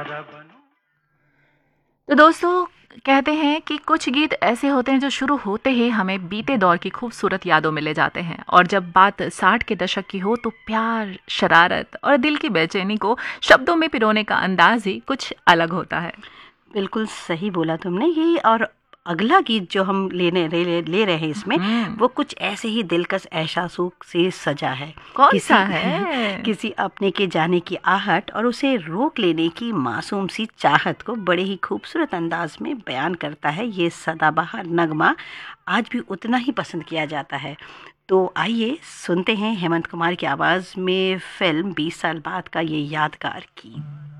तो दोस्तों, कहते हैं कि कुछ गीत ऐसे होते हैं जो शुरू होते ही हमें बीते दौर की खूबसूरत यादों में ले जाते हैं, और जब बात 60 के दशक की हो तो प्यार, शरारत और दिल की बेचैनी को शब्दों में पिरोने का अंदाज ही कुछ अलग होता है। बिल्कुल सही बोला तुमने ये। और अगला गीत जो हम ले रहे हैं इसमें, वो कुछ ऐसे ही दिलकश एहसासों से सजा है। कौन किसी सा है? किसी अपने के जाने की आहट और उसे रोक लेने की मासूम सी चाहत को बड़े ही खूबसूरत अंदाज में बयान करता है। ये सदाबहार नगमा आज भी उतना ही पसंद किया जाता है। तो आइए सुनते हैं हेमंत कुमार की आवाज़ में फिल्म 20 साल बाद का ये यादगार गीत।